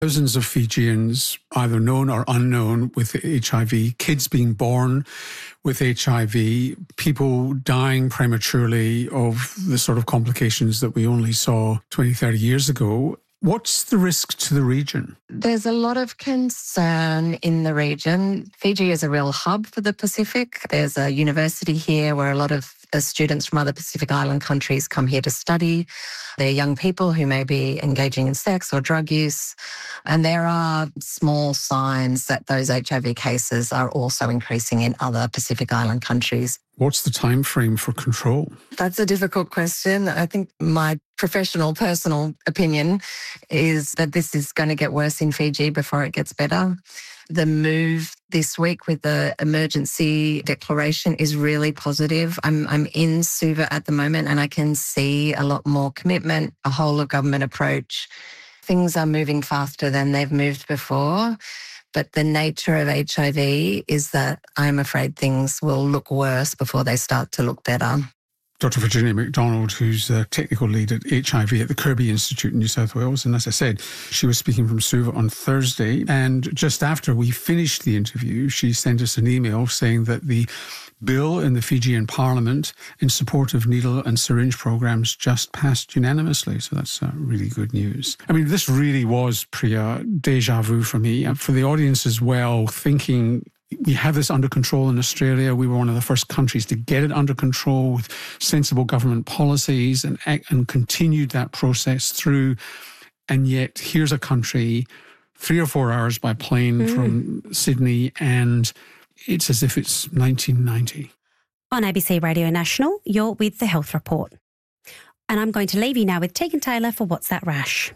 Thousands of Fijians, either known or unknown, with HIV, kids being born with HIV, people dying prematurely of the sort of complications that we only saw 20, 30 years ago. What's the risk to the region? There's a lot of concern in the region. Fiji is a real hub for the Pacific. There's a university here where a lot of students from other Pacific Island countries come here to study. They're young people who may be engaging in sex or drug use. And there are small signs that those HIV cases are also increasing in other Pacific Island countries. What's the time frame for control? That's a difficult question. I think my professional, personal opinion is that this is going to get worse in Fiji before it gets better. The move this week with the emergency declaration is really positive. I'm in Suva at the moment and I can see a lot more commitment, a whole of government approach. Things are moving faster than they've moved before. But the nature of HIV is that I'm afraid things will look worse before they start to look better. Dr. Virginia McDonald, who's the technical lead at HIV at the Kirby Institute in New South Wales. And as I said, she was speaking from Suva on Thursday. And just after we finished the interview, she sent us an email saying that the bill in the Fijian Parliament in support of needle and syringe programs just passed unanimously. So that's really good news. I mean, this really was, Priya, déjà vu for me. And for the audience as well, thinking we have this under control in Australia. We were one of the first countries to get it under control with sensible government policies and continued that process through. And yet here's a country 3 or 4 hours by plane from Sydney, and it's as if it's 1990. On ABC Radio National, you're with The Health Report. And I'm going to leave you now with Tegan Taylor for What's That Rash?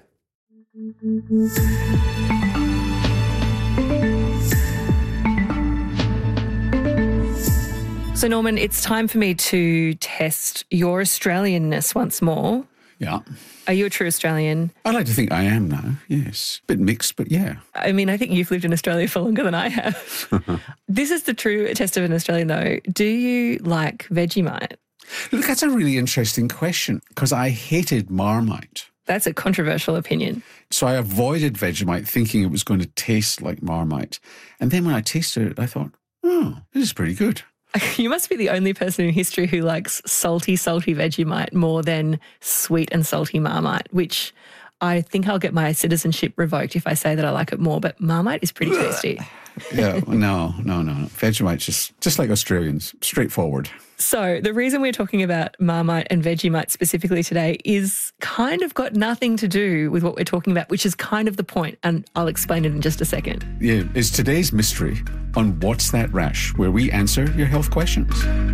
So, Norman, it's time for me to test your Australianness once more. Yeah. Are you a true Australian? I like to think I am now, yes. Bit mixed, but yeah. I mean, I think you've lived in Australia for longer than I have. This is the true test of an Australian, though. Do you like Vegemite? Look, that's a really interesting question because I hated Marmite. That's a controversial opinion. So I avoided Vegemite thinking it was going to taste like Marmite. And then when I tasted it, I thought, oh, this is pretty good. You must be the only person in history who likes salty Vegemite more than sweet and salty Marmite, which I think I'll get my citizenship revoked if I say that I like it more, but Marmite is pretty tasty. Yeah, no. Vegemite's just like Australians, straightforward. So the reason we're talking about Marmite and Vegemite specifically today is kind of got nothing to do with what we're talking about, which is kind of the point, and I'll explain it in just a second. Yeah, it's today's mystery on What's That Rash, where we answer your health questions.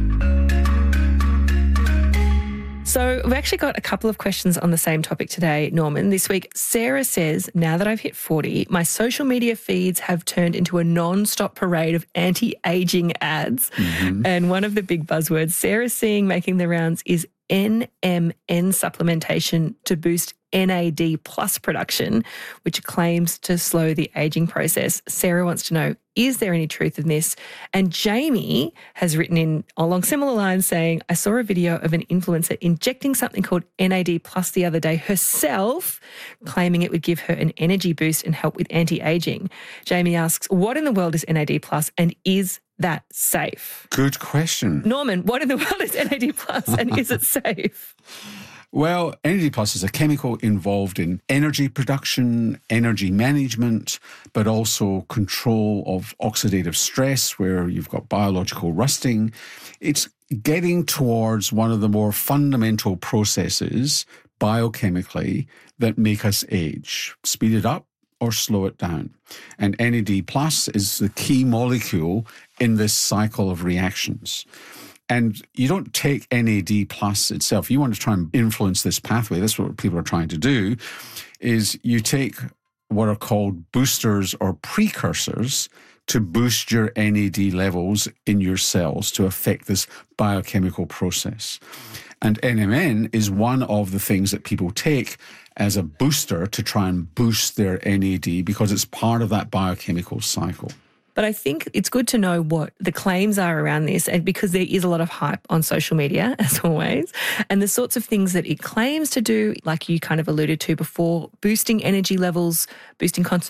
So we've actually got a couple of questions on the same topic today, Norman. This week, Sarah says, now that I've hit 40, my social media feeds have turned into a non-stop parade of anti-aging ads. Mm-hmm. And one of the big buzzwords Sarah's seeing making the rounds is NMN supplementation to boost NAD plus production, which claims to slow the aging process. Sarah wants to know, is there any truth in this? And Jamie has written in along similar lines saying, I saw a video of an influencer injecting something called NAD plus the other day herself, claiming it would give her an energy boost and help with anti-aging. Jamie asks, what in the world is NAD plus and is that safe? Good question. Norman, what in the world is NAD plus and is it safe? Well, NAD+ is a chemical involved in energy production, energy management, but also control of oxidative stress where you've got biological rusting. It's getting towards one of the more fundamental processes biochemically that make us age, speed it up or slow it down. And NAD+ is the key molecule in this cycle of reactions. And you don't take NAD plus itself. You want to try and influence this pathway. That's what people are trying to do, is you take what are called boosters or precursors to boost your NAD levels in your cells to affect this biochemical process. And NMN is one of the things that people take as a booster to try and boost their NAD because it's part of that biochemical cycle. But I think it's good to know what the claims are around this, and because there is a lot of hype on social media, as always, and the sorts of things that it claims to do, like you kind of alluded to before, boosting energy levels, boosting concentration,